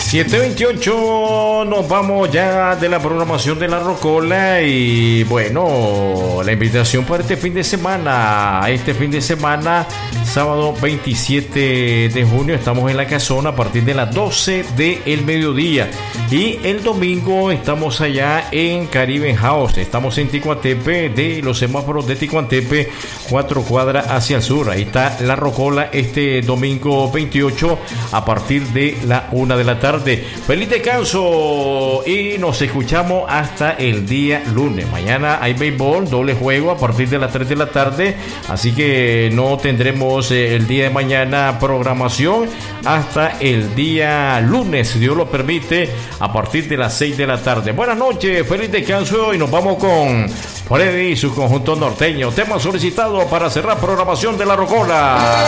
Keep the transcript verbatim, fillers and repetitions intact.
siete veintiocho, nos vamos ya de la programación de la Rocola y bueno, la invitación para este fin de semana, este fin de semana, sábado veintisiete de junio, estamos en la Casona a partir de las doce del mediodía y el domingo estamos allá en Caribe House, estamos en Ticuantepe, de los semáforos de Ticuantepe, cuatro cuadras hacia el sur, ahí está la Rocola este domingo veintiocho a partir de la una de la tarde. Feliz descanso y nos escuchamos hasta el día lunes. Mañana hay béisbol, doble juego a partir de las tres de la tarde, así que no tendremos eh, el día de mañana programación hasta el día lunes, si Dios lo permite, a partir de las seis de la tarde. Buenas noches, feliz descanso y nos vamos con Freddy y su conjunto norteño, tema solicitado para cerrar programación de la Rocola.